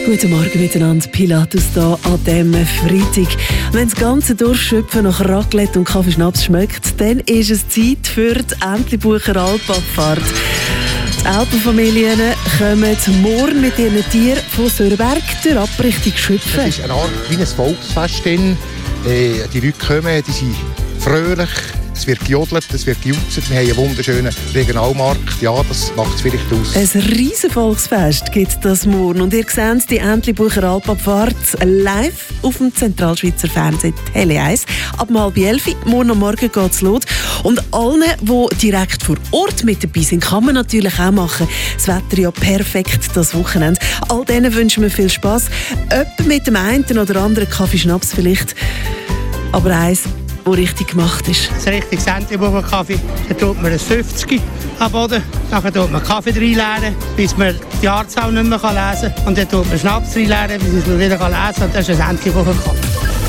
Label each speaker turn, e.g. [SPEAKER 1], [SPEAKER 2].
[SPEAKER 1] Guten Morgen miteinander, Pilatus hier an diesem Freitag. Wenn das ganze Durchschöpfen nach Raclette und Kaffeeschnaps schmeckt, dann ist es Zeit für die Entlebucher Alpabfahrt. Die Alpenfamilien kommen morgen mit ihren Tieren von Sörenberg durch Richtung Schöpfen.
[SPEAKER 2] Es ist eine Art wie ein Volksfest. Die Leute kommen, die sind fröhlich. Es wird gejodelt, es wird gejutzt. Wir haben einen wunderschönen Regionalmarkt. Ja, das macht es vielleicht aus.
[SPEAKER 1] Ein riesen Volksfest gibt es das morgen. Und ihr seht die Entlebucher Alpabfahrt live auf dem Zentralschweizer Fernsehen Tele 1. Ab 10:30 morgen am Morgen geht es los. Und allen, die direkt vor Ort mit dabei sind, kann man natürlich auch machen. Das Wetter ja perfekt das Wochenende. All denen wünschen wir viel Spass. Etwa mit dem einen oder anderen Kaffeeschnaps vielleicht. Aber eins, der richtig gemacht ist.
[SPEAKER 3] Das richtige Entlebucher Kaffee, da tut man ein 50 am Boden, dann tut man Kaffee reinleeren, bis man die Jahrzahl nicht mehr lesen kann. Und dann tut man Schnaps reinleeren, bis man wieder lesen kann. Und das ist ein Entlebucher Kaffee.